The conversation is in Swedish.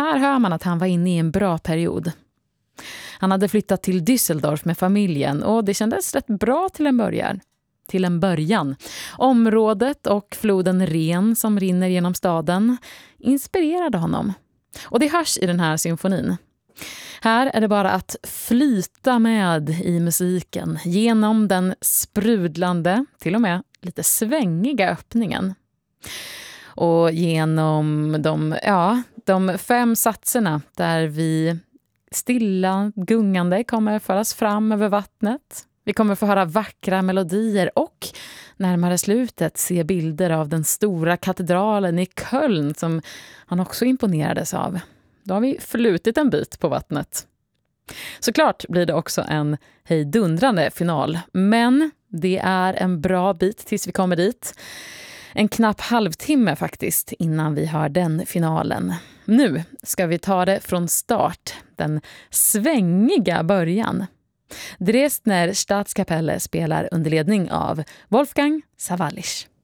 här hör man att han var inne i en bra period. Han hade flyttat till Düsseldorf med familjen och det kändes rätt bra till en början. Området och floden Ren som rinner genom staden inspirerade honom. Och det hörs i den här symfonin. Här är det bara att flyta med i musiken genom den sprudlande, till och med lite svängiga öppningen. Och genom de 5 satserna där vi stilla gungande kommer föras fram över vattnet. Vi kommer få höra vackra melodier och närmare slutet se bilder av den stora katedralen i Köln som han också imponerades av. Då har vi flutit en bit på vattnet. Såklart blir det också en hejdundrande final, men det är en bra bit tills vi kommer dit. En knapp halvtimme faktiskt innan vi hör den finalen. Nu ska vi ta det från start, den svängiga början. Dresdner Stadskapelle spelar under ledning av Wolfgang Sawallisch.